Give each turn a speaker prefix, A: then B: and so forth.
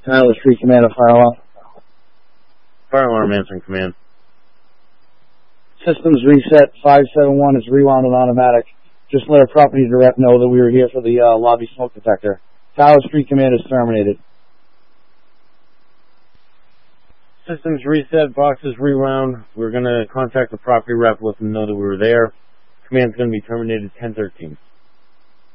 A: Tyler Street Command of Fire Alarm.
B: Fire alarm answering command.
A: Systems reset, 571 is rewound and automatic. Just let our property direct know that we were here for the lobby smoke detector. Tyler Street Command is terminated.
B: Systems reset, boxes rewound. We're going to contact the property rep, let them know that we were there. Command's going to be terminated 10:13.